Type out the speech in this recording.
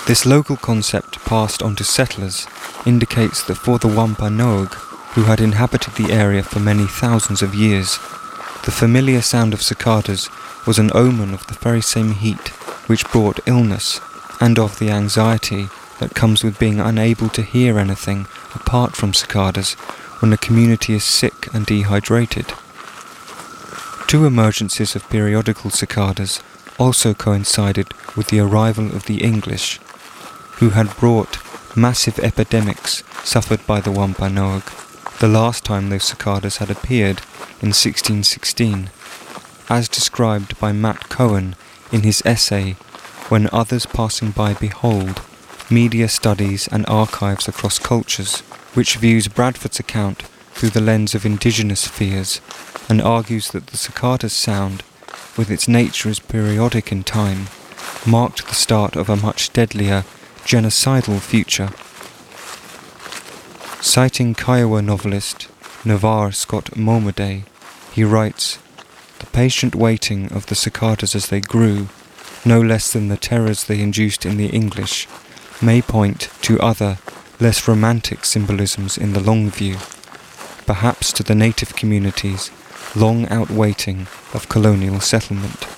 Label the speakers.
Speaker 1: This local concept passed on to settlers indicates that for the Wampanoag, who had inhabited the area for many thousands of years, the familiar sound of cicadas was an omen of the very same heat which brought illness and of the anxiety that comes with being unable to hear anything apart from cicadas when the community is sick and dehydrated. Two emergencies of periodical cicadas also coincided with the arrival of the English, who had brought massive epidemics suffered by the Wampanoag, the last time those cicadas had appeared in 1616, as described by Matt Cohen in his essay When Others Passing By Behold, Media Studies and Archives Across Cultures, which views Bradford's account through the lens of indigenous fears and argues that the cicada's sound, with its nature as periodic in time, marked the start of a much deadlier, genocidal future. Citing Kiowa novelist Navarre Scott Momaday, he writes, "The patient waiting of the cicadas as they grew, no less than the terrors they induced in the English, may point to other, less romantic symbolisms in the long view, perhaps to the native communities' long outwaiting of colonial settlement."